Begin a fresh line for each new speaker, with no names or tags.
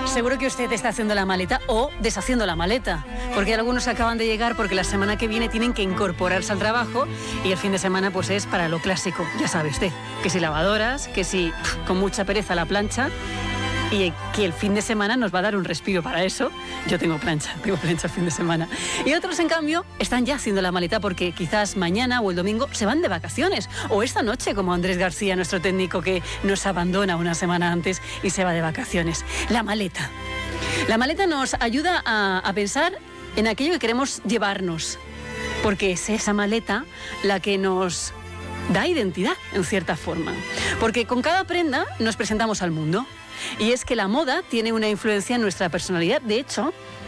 Seguro que usted está haciendo la maleta o deshaciendo la maleta, porque algunos acaban de llegar porque la semana que viene tienen que incorporarse al trabajo y el fin de semana pues es para lo clásico, ya sabe usted, que si lavadoras, que si con mucha pereza la plancha y que el fin de semana nos va a dar un respiro para eso. Yo tengo plancha el fin de semana. Y otros, en cambio, están ya haciendo la maleta porque quizás mañana o el domingo se van de vacaciones. O esta noche, como Andrés García, nuestro técnico que nos abandona una semana antes y se va de vacaciones. La maleta. La maleta nos ayuda a pensar en aquello que queremos llevarnos. Porque es esa maleta la que nos da identidad, en cierta forma. Porque con cada prenda nos presentamos al mundo. Y es que la moda tiene una influencia en nuestra personalidad. De hecho,